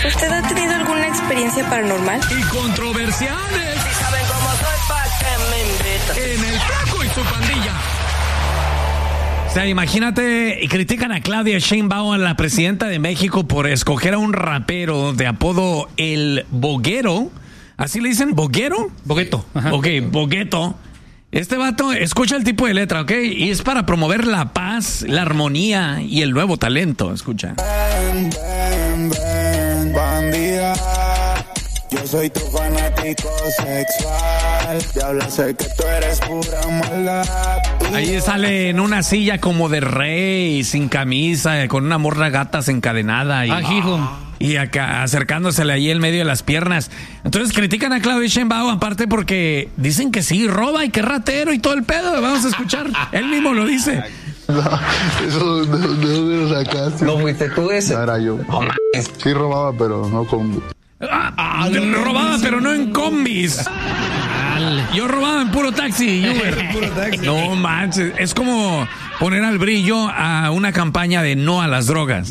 ¿Usted ha tenido alguna experiencia paranormal? Y controversiales. Si saben cómo soy, ¿pa' qué me invitan? En el Flaco y su pandilla. O sea, imagínate, critican a Claudia Sheinbaum, la presidenta de México, por escoger a un rapero de apodo El Boguero. ¿Así le dicen? ¿Boguero? Bogueto. Ajá. Ok, Bogueto. Este vato, escucha el tipo de letra, ¿ok? Y es para promover la paz, la armonía y el nuevo talento. Escucha. Ven, ven, ven, bandida. Yo soy tu fanático sexual. Diabla, sé que tú eres pura maldad. Ahí sale en una silla como de rey, sin camisa, con una morra gata encadenada. Y acá acercándosele ahí en medio de las piernas. Entonces critican a Claudia Sheinbaum, aparte porque dicen que sí, roba y que ratero y todo el pedo. Vamos a escuchar. Él mismo lo dice. No, eso de dónde lo sacaste. ¿No fuiste tú ese? No era yo. No mames. Sí robaba, pero no con... Robaba, pero no en combis. Yo robaba en puro taxi y Uber. No manches, es como poner al brillo a una campaña de no a las drogas.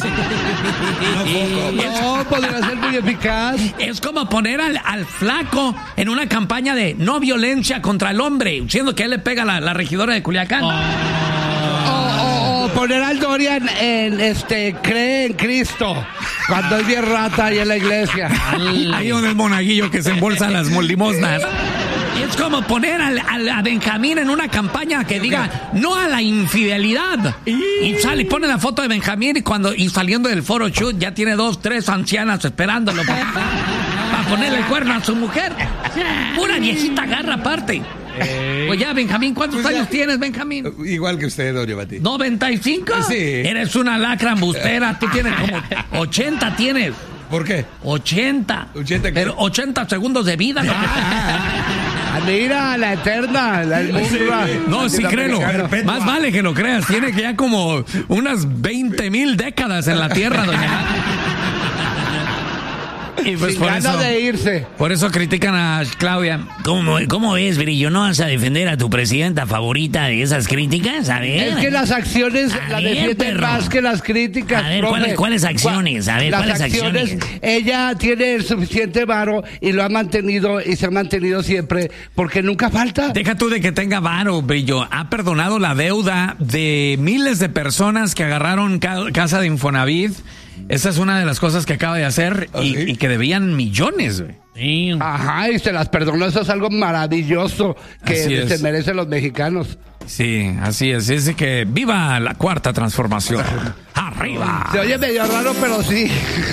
No, podría ser muy eficaz. Es como poner al flaco en una campaña de no violencia contra el hombre, siendo que él le pega a la regidora de Culiacán. O poner al Dorian en cree en Cristo cuando es bien rata ahí en la iglesia. Ahí donde el monaguillo que se embolsa las limosnas. Y es como poner a Benjamín en una campaña que diga no a la infidelidad. Y sale y pone la foto de Benjamín y saliendo del foro shoot ya tiene 2, 3 ancianas esperándolo para ponerle el cuerno a su mujer. Pura viejita garra aparte. Pues ya, Benjamín, ¿cuántos años tienes, Benjamín? Igual que usted, Dorio Bati. ¿95? Sí. Eres una lacra embustera. Tú tienes como 80 tienes. ¿Por qué? 80. 80 ¿qué? Pero 80 segundos de vida. ¿No? Mira, la eterna, la hermosura. No, sí, créelo. Más vale que lo creas. Tiene que ya como unas 20,000 décadas en la Tierra, doña. Y pues Sin ganas de irse. Por eso critican a Claudia. ¿Cómo ves, Brillo? ¿No vas a defender a tu presidenta favorita de esas críticas? A ver. Es que las acciones A la ver, defienden perro. más que las críticas. A ver, profe. ¿cuáles acciones? A ver, Las ¿cuáles acciones? Ella tiene el suficiente varo y lo ha mantenido y se ha mantenido siempre porque nunca falta. Deja tú de que tenga varo, Brillo. Ha perdonado la deuda de miles de personas que agarraron casa de Infonavit. Esa es una de las cosas que acaba de hacer y que debían millones, güey. Sí. Ajá, y se las perdonó. Eso es algo maravilloso que Así es. se merecen los mexicanos. Sí, así es. Dice que viva la cuarta transformación. ¡Arriba! Se oye medio raro, pero sí.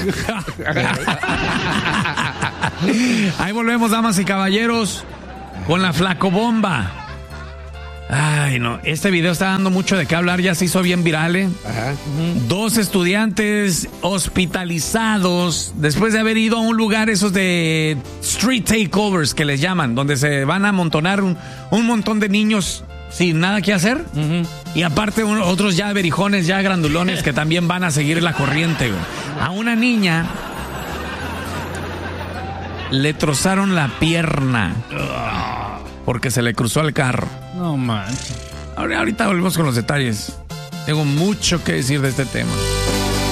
Ahí volvemos, damas y caballeros, con la flacobomba. Ay, no, este video está dando mucho de qué hablar, ya se hizo bien viral, ¿eh? Ajá. 2 estudiantes hospitalizados después de haber ido a un lugar, esos de street takeovers que les llaman, donde se van a amontonar un montón de niños sin nada que hacer. Y aparte otros ya berijones, ya grandulones que también van a seguir la corriente, güey. A una niña le trozaron la pierna porque se le cruzó el carro. No manches. Ahorita volvemos con los detalles. Tengo mucho que decir de este tema.